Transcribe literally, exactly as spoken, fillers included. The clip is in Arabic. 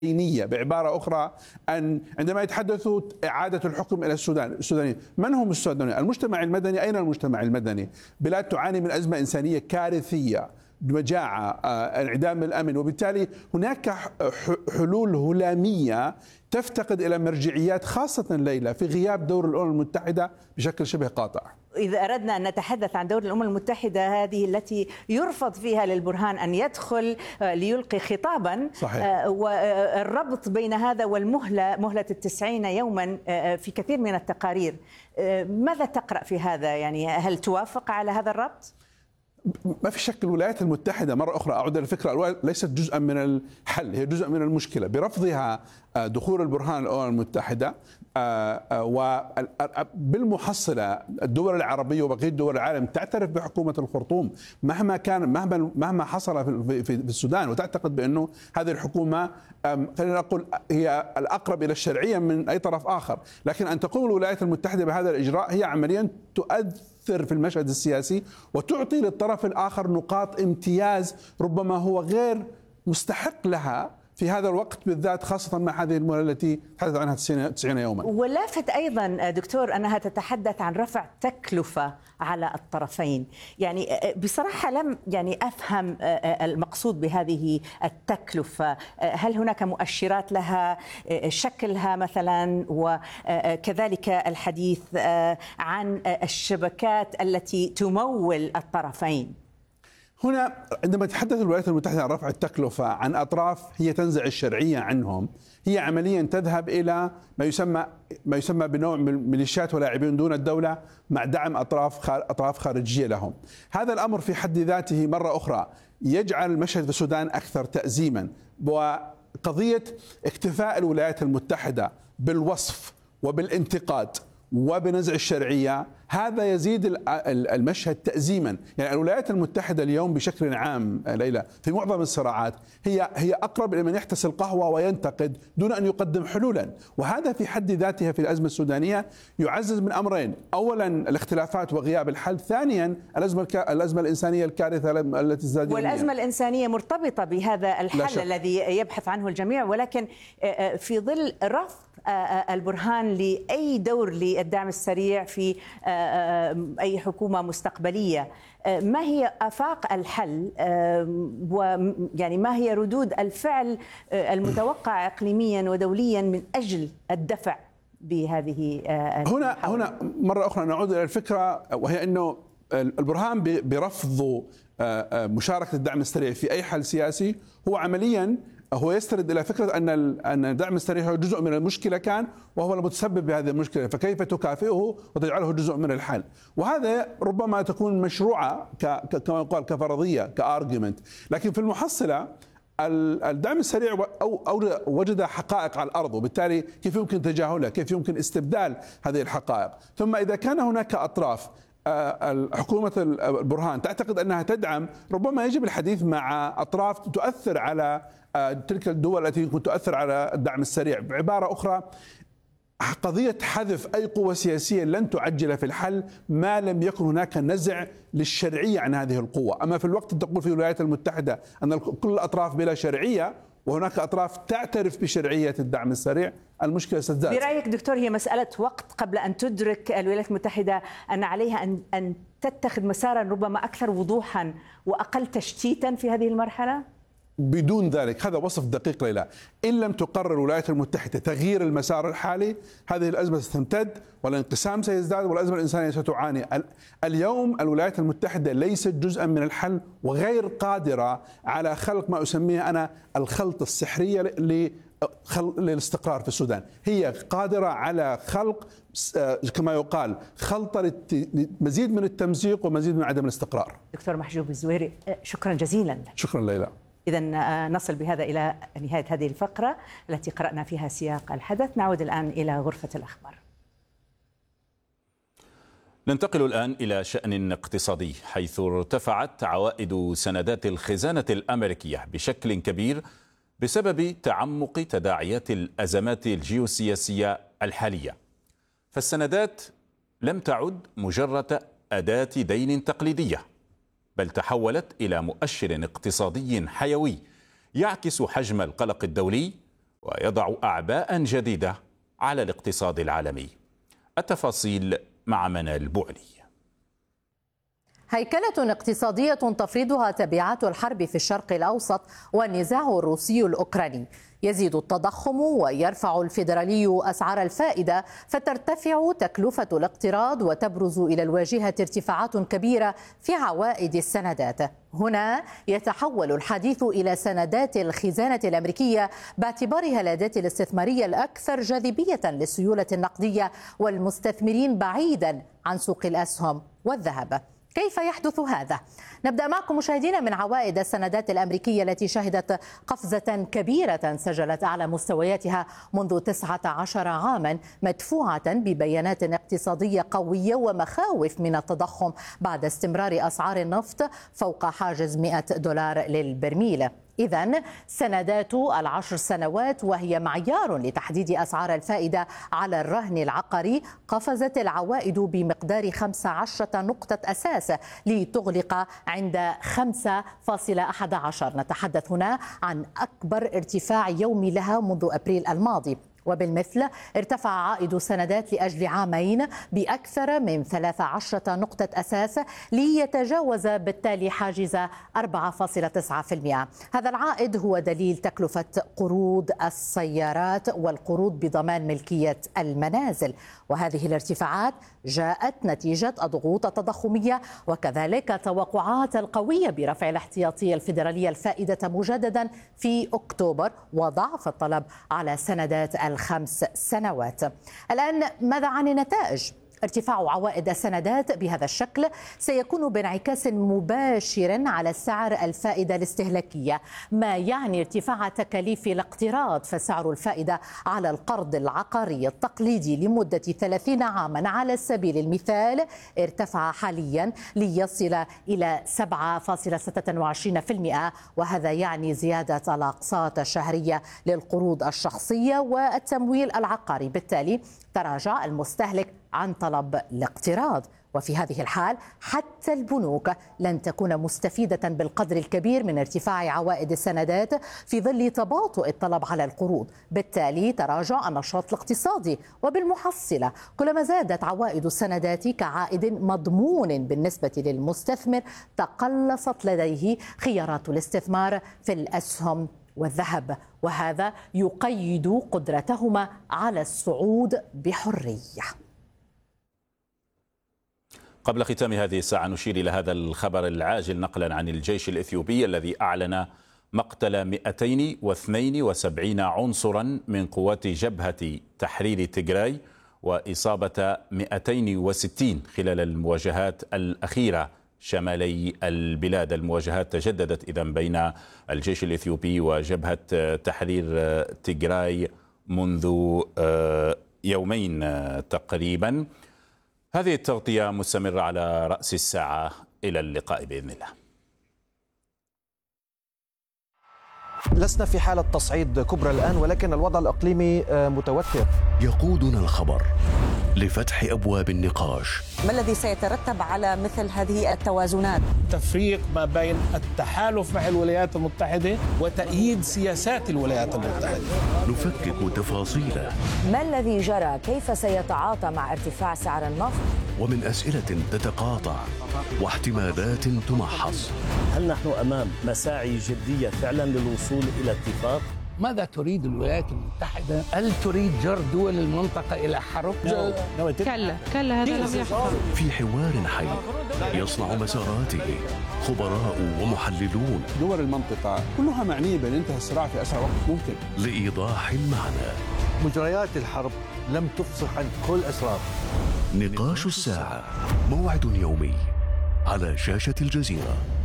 دينية. بعبارة أخرى، أن عندما يتحدثوا إعادة الحكم إلى السودان، السودانيين من هم السودانيين؟ المجتمع المدني. أين المجتمع المدني؟ بلاد تعاني من أزمة إنسانية كارثية، مجاعة، انعدام الأمن، وبالتالي هناك حلول هلامية تفتقد إلى مرجعيات، خاصة ليلى في غياب دور الأمم المتحدة بشكل شبه قاطع. إذا أردنا أن نتحدث عن دور الأمم المتحدة، هذه التي يرفض فيها للبرهان أن يدخل ليلقي خطابا. صحيح. والربط بين هذا والمهلة، مهلة التسعين يوما في كثير من التقارير، ماذا تقرأ في هذا؟ يعني هل توافق على هذا الربط؟ ما في شك الولايات المتحدة، مرة أخرى أعود إلى الفكرة، ليست جزءا من الحل، هي جزء من المشكلة برفضها دخول البرهان الأمم المتحدة. وبالمحصلة الدول العربية وبقية دول العالم تعترف بحكومة الخرطوم مهما كان، مهما مهما حصل في السودان، وتعتقد بأنه هذه الحكومة خلينا نقول هي الأقرب إلى الشرعية من أي طرف آخر. لكن أن تقوم الولايات المتحدة بهذا الإجراء هي عمليا تؤثر في المشهد السياسي وتعطي للطرف الآخر نقاط امتياز ربما هو غير مستحق لها في هذا الوقت بالذات، خاصة مع هذه المهلة التي تحدث عنها تسعين يوما. ولافت أيضا دكتور أنها تتحدث عن رفع تكلفة على الطرفين. يعني بصراحة لم يعني أفهم المقصود بهذه التكلفة. هل هناك مؤشرات لها، شكلها مثلا، وكذلك الحديث عن الشبكات التي تمول الطرفين؟ هنا عندما تتحدث الولايات المتحدة عن رفع التكلفة عن أطراف هي تنزع الشرعية عنهم، هي عمليا تذهب إلى ما يسمى ما يسمى بنوع من ميليشيات ولاعبين دون الدولة مع دعم أطراف أطراف خارجية لهم. هذا الأمر في حد ذاته مرة أخرى يجعل المشهد في السودان أكثر تأزيما. وقضية اكتفاء الولايات المتحدة بالوصف وبالانتقاد وبنزع الشرعية هذا يزيد المشهد تأزيما. يعني الولايات المتحدة اليوم بشكل عام ليلى في معظم الصراعات هي هي أقرب إلى من يحتسي القهوة وينتقد دون أن يقدم حلولا، وهذا في حد ذاته في الأزمة السودانية يعزز من أمرين: أولا الاختلافات وغياب الحل، ثانيا الأزمة الأزمة الإنسانية الكارثة التي ازدادت. والأزمة الإنسانية مرتبطة بهذا الحل الذي يبحث عنه الجميع، ولكن في ظل رفض البرهان لأي دور للدعم السريع في أي حكومة مستقبلية، ما هي آفاق الحل ويعني ما هي ردود الفعل المتوقعة إقليميا ودوليا من أجل الدفع بهذه هنا هنا مرة أخرى نعود إلى الفكرة، وهي أنه البرهان برفض مشاركة الدعم السريع في أي حل سياسي هو عمليا هو يستند إلى فكرة أن أن الدعم السريع هو جزء من المشكلة كان، وهو المتسبب بهذه المشكلة، فكيف تكافئه وتجعله جزء من الحل؟ وهذا ربما تكون مشروعة كما يقال كفرضية كارجيومنت، لكن في المحصلة الدعم السريع أو أو وجد حقائق على الأرض، وبالتالي كيف يمكن تجاهلها؟ كيف يمكن استبدال هذه الحقائق؟ ثم إذا كان هناك أطراف حكومة البرهان تعتقد أنها تدعم، ربما يجب الحديث مع أطراف تؤثر على تلك الدول التي يمكن تؤثر على الدعم السريع. بعبارة أخرى، قضية حذف أي قوة سياسية لن تعجل في الحل ما لم يكن هناك نزع للشرعية عن هذه القوة. أما في الوقت تقول في الولايات المتحدة أن كل الأطراف بلا شرعية وهناك أطراف تعترف بشرعية الدعم السريع، المشكلة ستزداد. برأيك دكتور هي مسألة وقت قبل أن تدرك الولايات المتحدة أن عليها أن أن تتخذ مسارا ربما أكثر وضوحا وأقل تشتيتا في هذه المرحلة؟ بدون ذلك، هذا وصف دقيق ليلى، إن لم تقرر الولايات المتحدة تغيير المسار الحالي هذه الأزمة ستمتد والانقسام سيزداد والأزمة الإنسانية ستعاني. اليوم الولايات المتحدة ليست جزءا من الحل وغير قادرة على خلق ما أسميه أنا الخلطة السحرية للاستقرار في السودان. هي قادرة على خلق كما يقال خلطة مزيد من التمزيق ومزيد من عدم الاستقرار. دكتور محجوب الزويري، شكرا جزيلا. شكرا ليلى. إذن نصل بهذا إلى نهاية هذه الفقرة التي قرأنا فيها سياق الحدث. نعود الآن إلى غرفة الأخبار. ننتقل الآن إلى شأن اقتصادي، حيث ارتفعت عوائد سندات الخزانة الأمريكية بشكل كبير بسبب تعمق تداعيات الأزمات الجيوسياسية الحالية. فالسندات لم تعد مجرد أداة دين تقليدية، بل تحولت إلى مؤشر اقتصادي حيوي يعكس حجم القلق الدولي ويضع أعباء جديدة على الاقتصاد العالمي. التفاصيل مع منال بوعلي. هيكلة اقتصادية تفرضها تبعات الحرب في الشرق الأوسط والنزاع الروسي الأوكراني. يزيد التضخم ويرفع الفيدرالي أسعار الفائدة، فترتفع تكلفة الاقتراض وتبرز إلى الواجهة ارتفاعات كبيرة في عوائد السندات. هنا يتحول الحديث إلى سندات الخزانة الأمريكية باعتبارها الأداة الاستثمارية الأكثر جاذبية للسيولة النقدية والمستثمرين بعيدا عن سوق الأسهم والذهب. كيف يحدث هذا؟ نبدأ معكم مشاهدينا من عوائد السندات الأمريكية التي شهدت قفزة كبيرة سجلت أعلى مستوياتها منذ تسعة عشر عاما، مدفوعة ببيانات اقتصادية قوية ومخاوف من التضخم بعد استمرار أسعار النفط فوق حاجز مئة دولار للبرميل. إذن سندات العشر سنوات، وهي معيار لتحديد أسعار الفائدة على الرهن العقاري، قفزت العوائد بمقدار خمسة عشر نقطة أساس لتغلق عند خمسة فاصلة أحد عشر. نتحدث هنا عن أكبر ارتفاع يومي لها منذ أبريل الماضي. وبالمثل ارتفع عائد السندات لأجل عامين بأكثر من ثلاث عشرة نقطة أساس ليتجاوز بالتالي حاجز أربعة فاصلة تسعة بالمئة. هذا العائد هو دليل تكلفة قروض السيارات والقروض بضمان ملكية المنازل، وهذه الارتفاعات جاءت نتيجة الضغوط التضخمية وكذلك توقعات القوية برفع الاحتياطية الفيدرالية الفائدة مجددا في أكتوبر وضعف الطلب على سندات الخمس سنوات. الآن ماذا عن النتائج؟ ارتفاع عوائد السندات بهذا الشكل سيكون بانعكاس مباشر على سعر الفائدة الاستهلاكية، ما يعني ارتفاع تكاليف الاقتراض، فسعر الفائدة على القرض العقاري التقليدي لمدة ثلاثين عاما على سبيل المثال ارتفع حاليا ليصل إلى سبعة فاصلة ستة وعشرين بالمئة، وهذا يعني زيادة الأقساط الشهرية للقروض الشخصية والتمويل العقاري. بالتالي تراجع المستهلك عن طلب الاقتراض، وفي هذه الحال حتى البنوك لن تكون مستفيدة بالقدر الكبير من ارتفاع عوائد السندات في ظل تباطؤ الطلب على القروض. بالتالي تراجع النشاط الاقتصادي، وبالمحصلة كلما زادت عوائد السندات كعائد مضمون بالنسبة للمستثمر تقلصت لديه خيارات الاستثمار في الأسهم والذهب، وهذا يقيد قدرتهما على الصعود بحرية. قبل ختام هذه الساعة نشير إلى هذا الخبر العاجل نقلا عن الجيش الإثيوبي الذي أعلن مقتل مئتين واثنين وسبعين عنصرا من قوات جبهة تحرير تيغراي وإصابة مئتين وستين خلال المواجهات الأخيرة شمالي البلاد. المواجهات تجددت إذن بين الجيش الإثيوبي وجبهة تحرير تيغراي منذ يومين تقريبا. هذه التغطية مستمرة على رأس الساعة. إلى اللقاء بإذن الله. لسنا في حالة تصعيد كبرى الآن، ولكن الوضع الإقليمي متوتر. يقودنا الخبر لفتح أبواب النقاش. ما الذي سيترتب على مثل هذه التوازنات؟ تفريق ما بين التحالف مع الولايات المتحدة وتأييد سياسات الولايات المتحدة. نفكك تفاصيله. ما الذي جرى؟ كيف سيتعاطى مع ارتفاع سعر النفط؟ ومن أسئلة تتقاطع واحتمالات تمحص. هل نحن أمام مساعي جدية فعلا للوصول إلى اتفاق؟ ماذا تريد الولايات المتحدة؟ هل تريد جر دول المنطقة إلى حرب؟ كلا كلا هذا لم يحصل. في حوار حي يصنع مساراته خبراء ومحللون. دول المنطقة كلها معنية بانتهاء الصراع في أسرع وقت ممكن. لإيضاح المعنى. مجريات الحرب لم تفصح عن كل أسرار. نقاش الساعة، موعد يومي على شاشة الجزيرة.